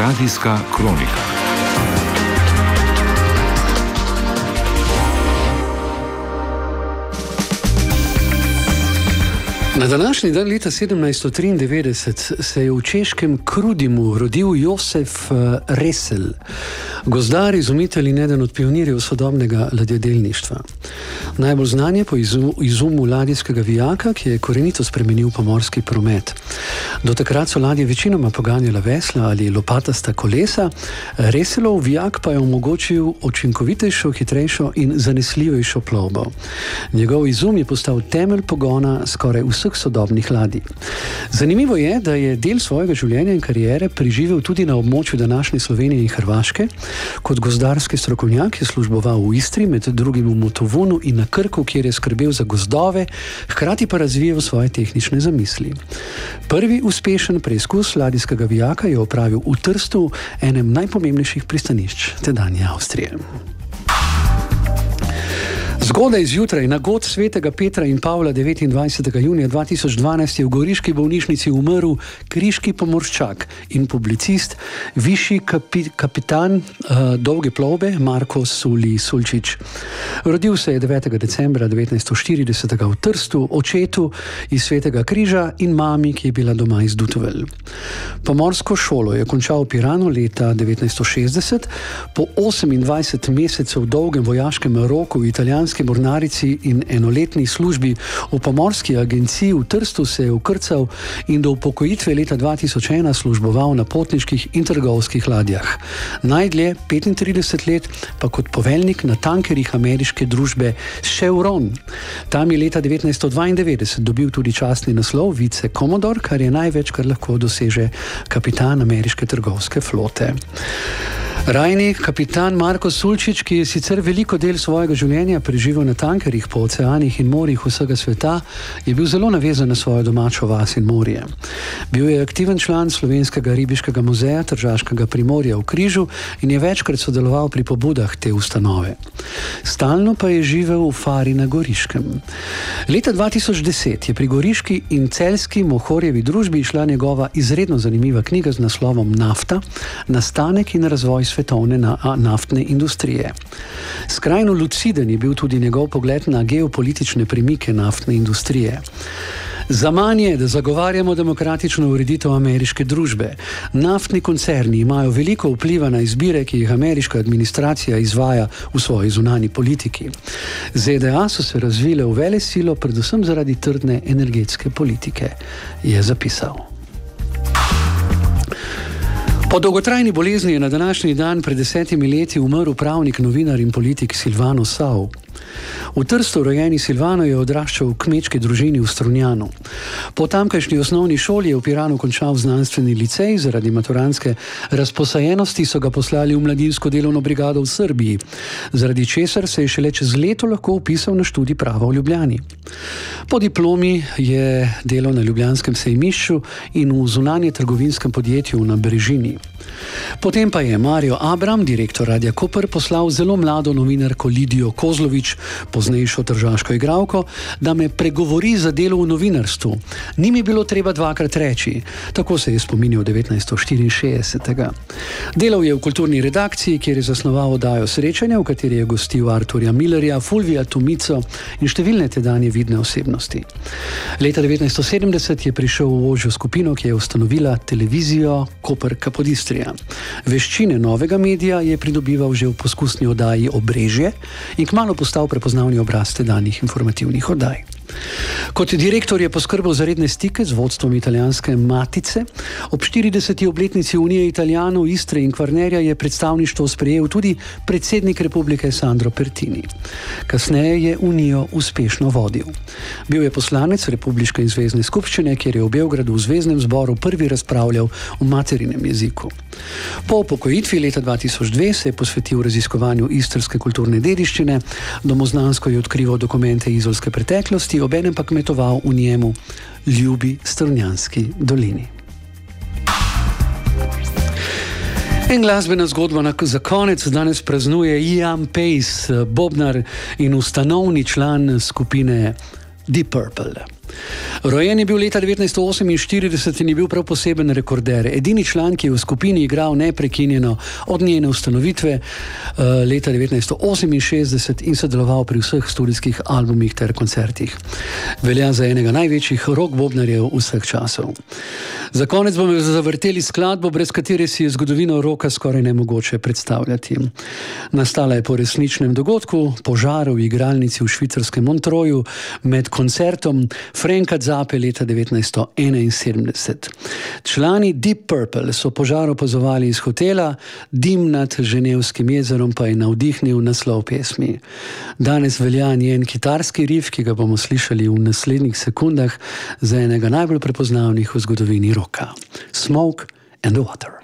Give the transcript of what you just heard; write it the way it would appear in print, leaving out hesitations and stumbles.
Radijska kronika. Na današnji dan leta 1793 se je v češkem Krudimu rodil Josef Resel, gozdar, izumitelj in eden od pionirjev sodobnega ladjedelništva. Najbolj znan je po izumu ladijskega vijaka, ki je korenito spremenil pomorski promet. Do takrat so ladje večinoma poganjala vesla ali lopatasta kolesa, Reselov vijak pa je omogočil učinkovitejšo, hitrejšo in zanesljivejšo plovbo. Njegov izum je postal temelj pogona skoraj vseh sodobnih ladij. Zanimivo je, da je del svojega življenja in kariere preživel tudi na območju današnje Slovenije in Hrvaške. Kot gozdarski strokovnjak je služboval v Istri, med drugim v Motovunu in na Krku, kjer je skrbel za gozdove, hkrati pa razvijal svoje tehnične zamisli. Prvi uspešen preizkus ladijskega vijaka je opravil v Trstu, enem najpomembnejših pristanišč tedanje Avstrije. Zgodaj zjutraj na god svetega Petra in Pavla 29. junija 2012 je v goriški bolnišnici umrl kriški pomorščak in publicist, višji kapitan dolge plovbe Marko Suli Sulčič. Rodil se je 9. decembra 1940 v Trstu, očetu iz Svetega križa in mami, ki je bila doma iz Dutovelj. Pomorsko šolo je končal v Piranu leta 1960, po 28 mesecev dolgem vojaškem roku v italijanski mornarici in enoletni službi v pomorski agenciji v Trstu se je vkrcal in do upokojitve leta 2001 služboval na potniških in trgovskih ladjah. Najdlje 35 let pa kot poveljnik na tankerjih ameriške družbe Chevron. Tam je leta 1992 dobil tudi častni naslov vice-komodor, kar je največ, kar lahko doseže kapitan ameriške trgovske flote. Rajni kapitan Marko Sulčič, ki je sicer veliko del svojega življenja preživel na tankerjih po oceanih in morjih vsega sveta, je bil zelo navezan na svojo domačo vas in morje. Bil je aktiven član Slovenskega ribiškega muzeja Tržaškega primorja v Križu in je večkrat sodeloval pri pobudah te ustanove. Stalno pa je živel v Fari na Goriškem. Leta 2010 je pri goriški in celjski Mohorjevi družbi išla njegova izredno zanimiva knjiga z naslovom Nafta, nastanek in razvoj svetovne naftne industrije. Skrajno luciden je bil tudi njegov pogled na geopolitične premike naftne industrije. Zaman je, da zagovarjamo demokratično ureditev ameriške družbe. Naftni koncerni imajo veliko vpliva na izbire, ki jih ameriška administracija izvaja v svoji zunanji politiki. ZDA so se razvile v velesilo predvsem zaradi trdne energetske politike, je zapisal. Po dolgotrajni bolezni je na današnji dan pred 10 leti umrl pravnik, novinar in politik Silvano Sau. V Trstu rojeni Silvano je odraščal v kmečki družini v Strunjanu. Po tamkajšnji osnovni šoli je v Piranu končal znanstveni licej, zaradi maturantske razposajenosti so ga poslali v mladinsko delovno brigado v Srbiji, zaradi česar se je šele čez leto lahko vpisal na študij prava v Ljubljani. Po diplomi je delal na ljubljanskem sejmišču in v zunanje trgovinskem podjetju na Brežini. Potem pa je Mario Abram, direktor Radia Koper, poslal zelo mlado novinarko Lidijo Kozlovič, poznejšo tržaško igralko, da me pregovori za delo v novinarstvu. Ni mi bilo treba dvakrat reči. Tako se je spominjal 1964. Delal je v kulturni redakciji, kjer je zasnoval oddajo Srečanja, v kateri je gostil Arturja Millerja, Fulvija Tumico in številne tedanje vidne osebnosti. Leta 1970 je prišel v ožjo skupino, ki je ustanovila televizijo Koper Kapodistrija. Veščine novega medija je pridobival že v poskusni oddaji Obrežje in kmalu postal prepoznavni obraz tedanjih informativnih oddaj. Kot direktor je poskrbel za redne stike z vodstvom italijanske Matice. Ob 40. obletnici Unije Italijanov, Istre in Kvarnerja je predstavništvo sprejel tudi predsednik republike Sandro Pertini. Kasneje je Unijo uspešno vodil. Bil je poslanec Republiške in zvezne skupščine, kjer je v Beogradu v zveznem zboru prvi razpravljal v materinem jeziku. Po upokojitvi leta 2002 se je posvetil raziskovanju istrske kulturne dediščine, domoznansko je odkrival dokumente izolske preteklosti, obenem pa kmetoval v njemu ljubi Strunjanski dolini. In glasbena zgodba za konec danes praznuje Ian Pace, bobnar in ustanovni član skupine Deep Purple. Rojen je bil leta 1948 in je bil prav poseben rekorder. Edini član, ki je v skupini igral neprekinjeno od njene ustanovitve leta 1968 in sodeloval pri vseh studijskih albumih ter koncertih. Velja za enega največjih rock bobnarjev vseh časov. Za konec bomo zavrteli skladbo, brez katere si je zgodovino roka skoraj nemogoče predstavljati. Nastala je po resničnem dogodku, požaru v igralnici v švicarskem Montreuxu med koncertom Franka Zappe leta 1971. Člani Deep Purple so požar opazovali iz hotela, dim nad Ženevskim jezerom pa je navdihnil naslov pesmi. Danes velja njen kitarski riff, ki ga bomo slišali v naslednjih sekundah, za enega najbolj prepoznavnih v zgodovini roka. Smoke and the Water.